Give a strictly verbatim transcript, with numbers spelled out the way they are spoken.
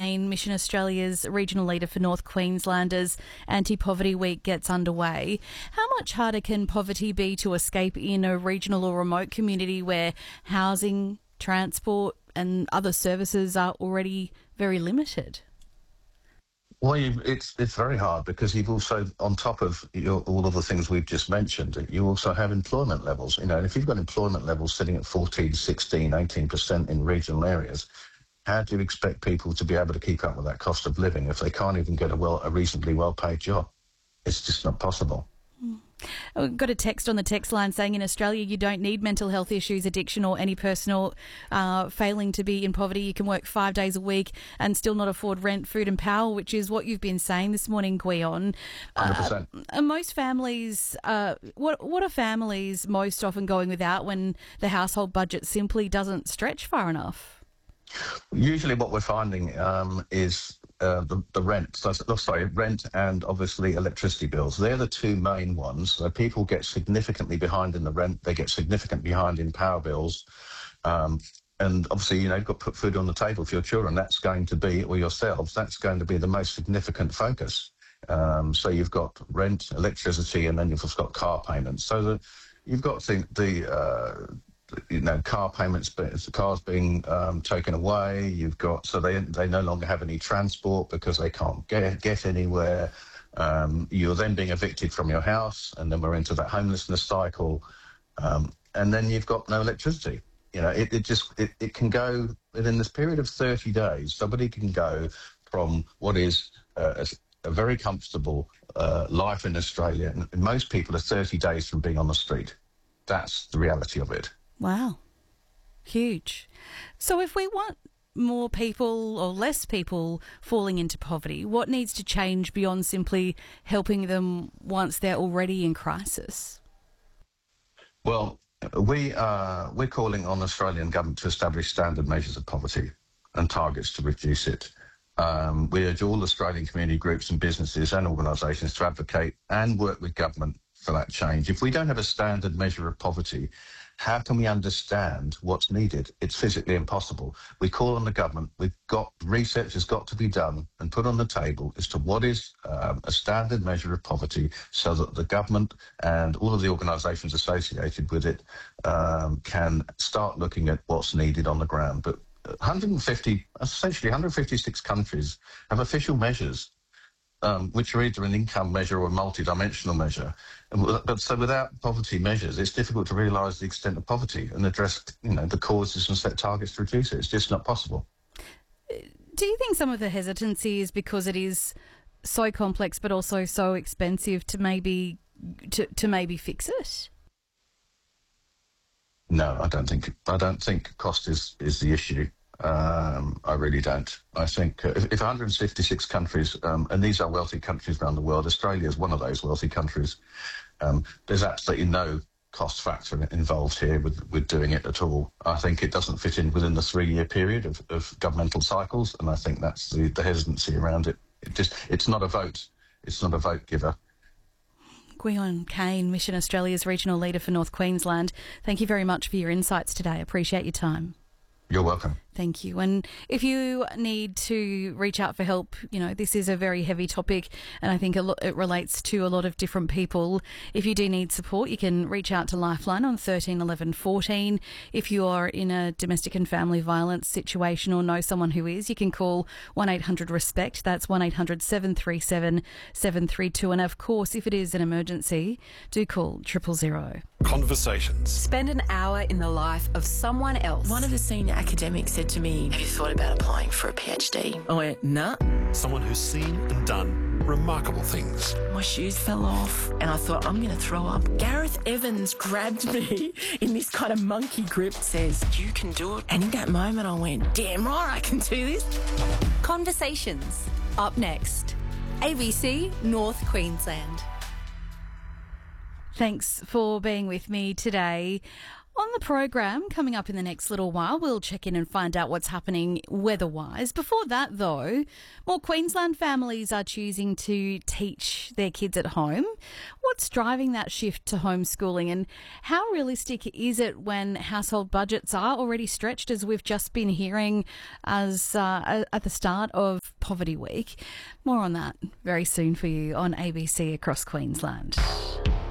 Kane, Mission Australia's regional leader for North Queenslanders. Anti-Poverty Week gets underway. How much harder can poverty be to escape in a regional or remote community where housing, transport and other services are already very limited? Well, you, it's it's very hard because you've also, on top of your, all of the things we've just mentioned, you also have employment levels. You know, and if you've got employment levels sitting at fourteen, sixteen, eighteen percent in regional areas, how do you expect people to be able to keep up with that cost of living if they can't even get a well a reasonably well-paid job? It's just not possible. Mm. We've got a text on the text line saying in Australia you don't need mental health issues, addiction or any personal uh, failing to be in poverty. You can work five days a week and still not afford rent, food and power, which is what you've been saying this morning, Gwion. one hundred percent. Uh, most families, uh, what, what are families most often going without when the household budget simply doesn't stretch far enough? Usually what we're finding um, is uh, the, the rent, so, sorry, rent and obviously electricity bills. They're the two main ones. So people get significantly behind in the rent, they get significantly behind in power bills. Um, and obviously, you know, you've got to put food on the table for your children. That's going to be, or yourselves, that's going to be the most significant focus. Um, so you've got rent, electricity, and then you've also got car payments. So the, you've got the, the uh, you know, car payments, the cars being um, taken away. You've got, so they they no longer have any transport because they can't get, get anywhere. Um, you're then being evicted from your house, and then we're into that homelessness cycle. Um, and then you've got no electricity. You know, it, it just, it, it can go, within this period of thirty days, somebody can go from what is uh, a, a very comfortable uh, life in Australia, and most people are thirty days from being on the street. That's the reality of it. Wow. Huge. So if we want more people or less people falling into poverty, what needs to change beyond simply helping them once they're already in crisis? Well, we are, we're calling on the Australian government to establish standard measures of poverty and targets to reduce it. Um, we urge all Australian community groups and businesses and organisations to advocate and work with government for that change. If we don't have a standard measure of poverty, how can we understand what's needed? It's physically impossible. We call on the government. We've got, research has got to be done and put on the table as to what is um, a standard measure of poverty, so that the government and all of the organisations associated with it um, can start looking at what's needed on the ground. But one hundred fifty, essentially one hundred fifty-six countries have official measures Um, which are either an income measure or a multi-dimensional measure. And, but so without poverty measures, it's difficult to realise the extent of poverty and address, you know, the causes and set targets to reduce it. It's just not possible. Do you think some of the hesitancy is because it is so complex but also so expensive to maybe to, to maybe fix it? No, I don't think I don't think cost is, is the issue. Um, I really don't. I think uh, if, if one hundred fifty-six countries, um, and these are wealthy countries around the world, Australia is one of those wealthy countries, um, there's absolutely no cost factor involved here with, with doing it at all. I think it doesn't fit in within the three-year period of, of governmental cycles, and I think that's the, the hesitancy around it. It just, it's not a vote. It's not a vote giver. Gwion Kane, Mission Australia's regional leader for North Queensland, thank you very much for your insights today. I appreciate your time. You're welcome. Thank you. And if you need to reach out for help, you know, this is a very heavy topic and I think a lot, it relates to a lot of different people. If you do need support, you can reach out to Lifeline on thirteen eleven fourteen. If you are in a domestic and family violence situation or know someone who is, you can call one eight hundred RESPECT. That's one eight hundred seven three seven seven three two. And of course, if it is an emergency, do call triple zero. Conversations. Spend an hour in the life of someone else. One of the senior academics said to me, "Have you thought about applying for a PhD?" I went, "Nah." Someone who's seen and done remarkable things. My shoes fell off and I thought, I'm going to throw up. Gareth Evans grabbed me in this kind of monkey grip, says, "You can do it." And in that moment I went, damn right I can do this. Conversations. Up next. A B C North Queensland. Thanks for being with me today. On the program, coming up in the next little while, we'll check in and find out what's happening weather-wise. Before that, though, more Queensland families are choosing to teach their kids at home. What's driving that shift to homeschooling, and how realistic is it when household budgets are already stretched, as we've just been hearing as uh, at the start of Poverty Week? More on that very soon for you on A B C Across Queensland.